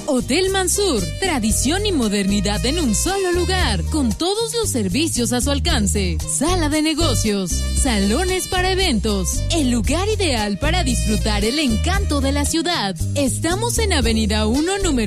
Hotel Mansur, tradición y modernidad en un solo lugar, con todos los servicios a su alcance. Sala de negocios, salones para eventos, el lugar ideal para disfrutar el encanto de la ciudad. Estamos en Avenida 1, número